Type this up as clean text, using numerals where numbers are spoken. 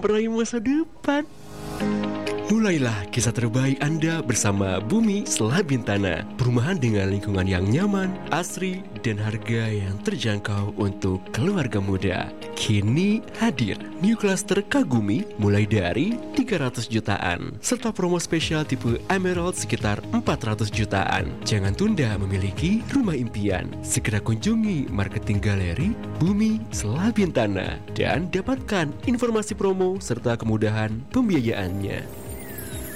memperaih masa depan. Mulailah kisah terbaik Anda bersama Bumi Selabintana. Perumahan dengan lingkungan yang nyaman, asri, dan harga yang terjangkau untuk keluarga muda. Kini hadir New Cluster Kagumi mulai dari 300 jutaan. Serta promo spesial tipe Emerald sekitar 400 jutaan. Jangan tunda memiliki rumah impian. Segera kunjungi marketing galeri Bumi Selabintana dan dapatkan informasi promo serta kemudahan pembiayaannya.